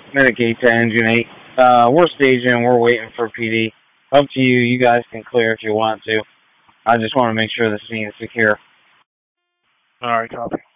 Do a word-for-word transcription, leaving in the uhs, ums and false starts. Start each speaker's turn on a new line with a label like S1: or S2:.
S1: Medicate to engine eight. Uh, we're staging. We're waiting for P D. Up to you. You guys can clear if you want to. I just want to make sure the scene is secure.
S2: All right, copy.